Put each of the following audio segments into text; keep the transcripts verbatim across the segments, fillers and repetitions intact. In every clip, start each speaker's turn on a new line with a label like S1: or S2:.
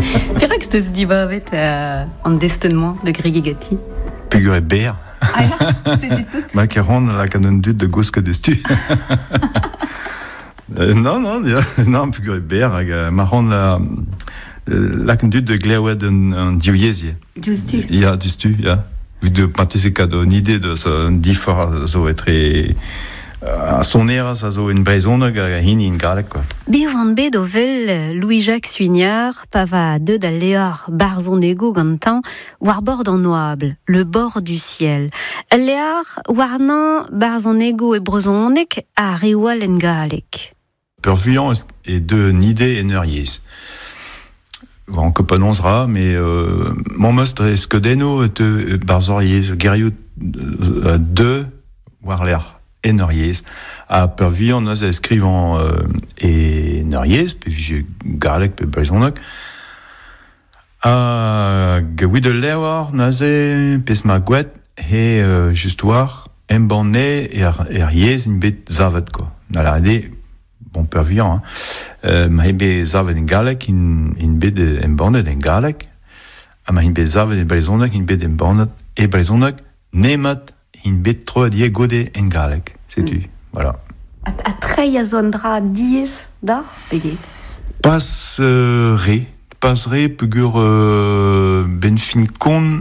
S1: Pirax de Sdivavet en destinement de Grigigati.
S2: Pugure Bear.
S1: Ah ja, c'est du tout.
S2: Macaron la canon de Gosque de Stu. Non, non, non, Pugure Bear, marron la. La conduite de Glewed en Diouyezie.
S1: Justu.
S2: Ja, justu, ja. Vu de participer d'une idée de ce diffère, ça être à son air, ça zo une braison de hini in galek quoi.
S1: Bivan bedovel Louis-Jacques Suignard, pava de d'aléor barzonego gantan, war bord en noable, le bord du ciel. Léar warnan barzonego et brezonek a riwal en galek.
S2: Purviant et de nidé et neuriez. On ne prononce mais euh, mon monstre est ce que deno te barzoriez guerrier de warler et neuriez à purviant nous écrivant euh, et neuriez puis j'ai galek puis brisonok à gawi de lewar naze pisma guet et justoir embanné et riez une bête zavet quoi dans la idée bon purviant hein. Uh, ma hebe zavet en galek in, in bed en bandet en galek a ma hebe zavet en balizonek in bed en bandet e balizonek nemat in bed tro adie gode en galek c'est tu mm. Voilà
S1: a, a trei a zondra diez da peget
S2: pas uh, re pas re pugur uh, ben fin kon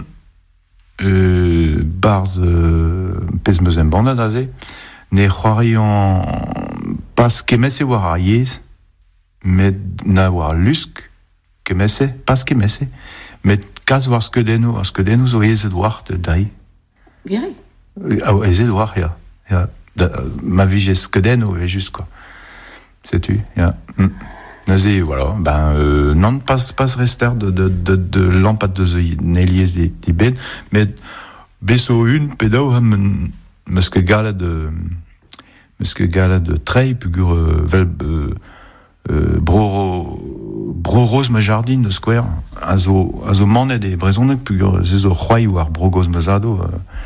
S2: uh, barz uh, pezmeus en bandet aze ne c'hoarian pas kemese war a yez mais n'avoir lusk que messe pas que messe mais cas voir ce que de nous ce que de nous oyez Edouard de dai
S1: bien
S2: ah ouais Edouard ya ya ma vie j'ai ce que de nous est juste quoi sais tu ya nazi voilà ben euh, non pas pas rester de de de de lampade de nélies des des bêtes mais beso une pédao ham parce que gala de parce que gala de trey pugur vel Euh, bro brorose ma jardine de square azo azo manet des braisonek pugur zezo roi war brogos mazado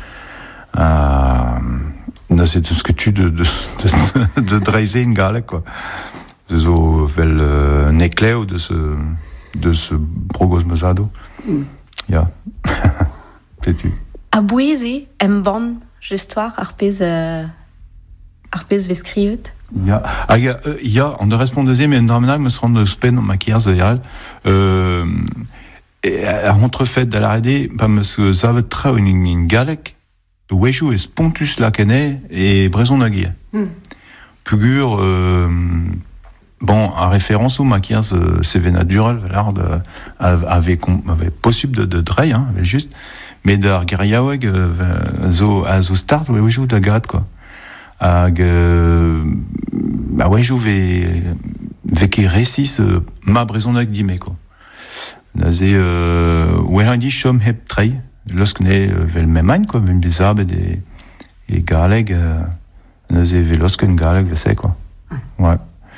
S2: euh na c'est ce que tu de de de, de dreiser in galek quoi zezo vel euh, necleo de ce de ce brogos mazado mm. Ja c'est tu
S1: aboueze en bon histoire arpez euh, arpez veskrivet.
S2: Ja, ah, ja, uh, ja, on de respondeze, mais en dramenag, me se rende spen en maquillage général. Euh, et à rentrefait de la rade, pas me se savait très une, une galek, weju et spontus la kene et braison naguie. Mm. Pugur, euh, bon, en référence au maquillage, c'est vénadural, l'art de, avait, avait possible de, de drey, hein, avait juste, mais de guerriaweg, euh, zo, à zo start, weju de gade, quoi. Hag euh, bah ouais je vais avec récits euh, ma braison avec dime quoi nazé euh ouais un dit chom heb trei lorsque ne vel memagne quoi même des arbres des et galeg nazé veloske galeg c'est quoi ouais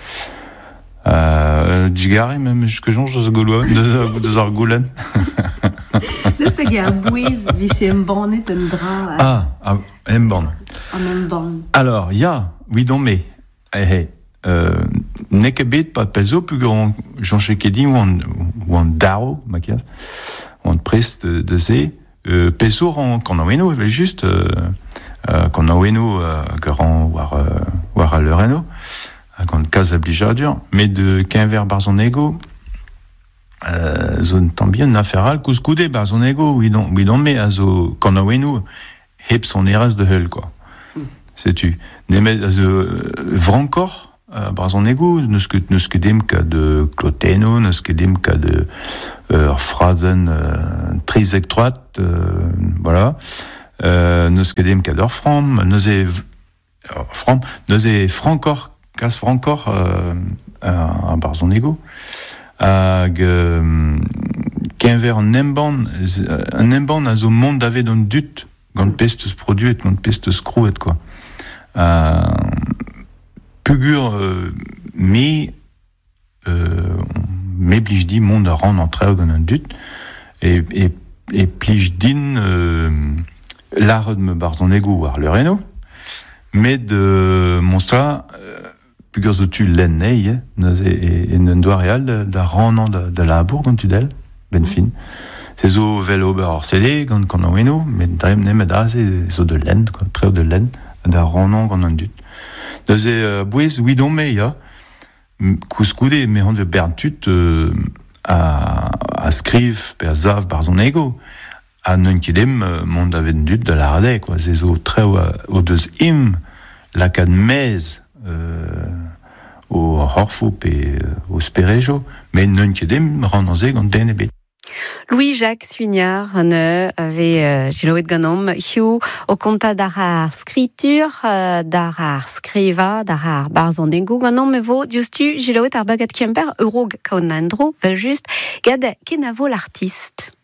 S2: euh du gare même jusque jonge de gaulois de de zargoulen
S1: là c'est gars bouise vichem bonnet en drap
S2: ah en bon
S1: en bon
S2: alors il y a oui donc mais eh euh nekebet pas peso plus grand Jean Chekedi ou en ou en daro maquillage on preste de ces euh, peso qu'on a weno juste euh, euh, qu'on a weno grand voir voir à le Reno quand case obligatoire mais de quinver barzonego euh zone tambien naferal couscoudé barzonego oui donc oui donc mais azo qu'on a weno hip son eras de hell quoi c'est tu nemet euh, vrancor euh, barzonego ne ce que ne ce que dem ka de cloteno ne ce que dem ka de euh, phrasen euh, très étroite euh, voilà euh, ne ce que dem ka de from ne ze from ne ze francor casse francor euh, à barzonego hag qu'inver un emban un emban a zo monde avait dans dut gant pestes produit gant pestes crouet quoi euh, pugur euh, mais euh, mais blige di monde a rend entre gant un dut et et et plige din euh, l'art de me barzonego war le Reno mais de monstra euh, pugur zo tu len nei, neuze e, e n'en doa real da, da ranan da, da labour gant tu del, ben fin. Se zo vel ober orsele gant gant an weno, men dream nemet a se zo de len, quoi, treo de len, da ranan gant an dut. Neuze uh, bouez ouidon me, ya, kouskoude me hant ve bern tut euh, a, a skriv per zav bar zon ego, a n'en kedem uh, mont aven dut da la rade, quoi, se zo treo uh, o deus im lakad mez euh, o horfo pe euh, o sperejo, mais n'en kedem ran an zeg an den ebet.
S1: Louis-Jacques Suignard ne avait giloet ganom hiu o konta d'ar ar skritur, d'ar ar skriva, d'ar ar barzan dengo ganom evo justu giloet ar bagat kemper eurog kaon andro, vel just gade kenavo l'artiste.